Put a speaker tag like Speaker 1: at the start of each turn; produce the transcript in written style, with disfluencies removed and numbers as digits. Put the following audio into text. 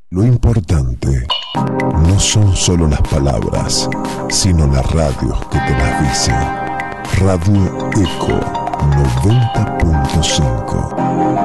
Speaker 1: Lo importante no son solo las palabras, sino las radios que te las dicen. Radio Eco 90.5.